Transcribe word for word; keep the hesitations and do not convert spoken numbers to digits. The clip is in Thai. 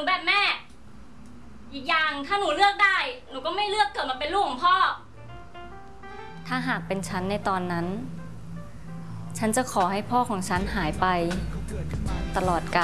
นูแบบแม่อีกอย่างถ้าหนูเลือกได้หนูก็ไม่เลือกเกิดมาเป็นลูกของพ่อถ้าหากเป็นฉันในตอนนั้นฉันจะขอให้พ่อของฉันหายไปตลอดกาล